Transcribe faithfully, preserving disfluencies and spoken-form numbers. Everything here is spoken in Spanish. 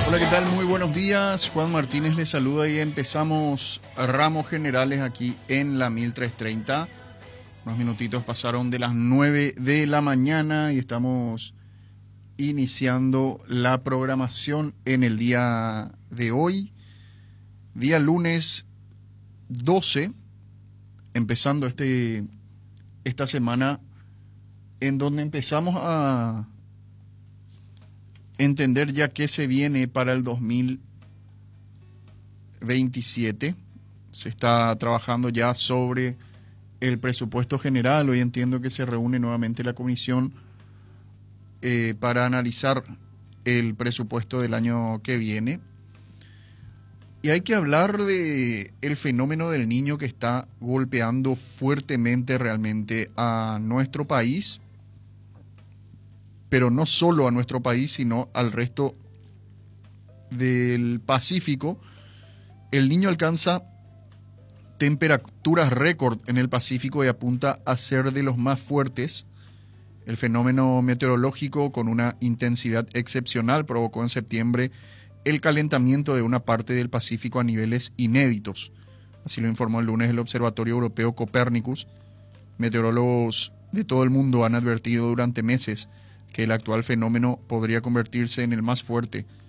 Hola, ¿qué tal? Muy buenos días. Juan Martínez les saluda y empezamos ramos generales aquí en la mil trescientos treinta. Unos minutitos pasaron de las nueve de la mañana y estamos iniciando la programación en el día de hoy, día lunes doce, empezando este, esta semana en donde empezamos a entender ya qué se viene para el dos mil veintisiete. Se está trabajando ya sobre el presupuesto general. Hoy entiendo que se reúne nuevamente la comisión eh, para analizar el presupuesto del año que viene. Y hay que hablar de el fenómeno del niño que está golpeando fuertemente realmente a nuestro país, pero no solo a nuestro país, sino al resto del Pacífico. El niño alcanza temperaturas récord en el Pacífico y apunta a ser de los más fuertes. El fenómeno meteorológico con una intensidad excepcional provocó en septiembre el calentamiento de una parte del Pacífico a niveles inéditos. Así lo informó el lunes el Observatorio Europeo Copernicus. Meteorólogos de todo el mundo han advertido durante meses que el actual fenómeno podría convertirse en el más fuerte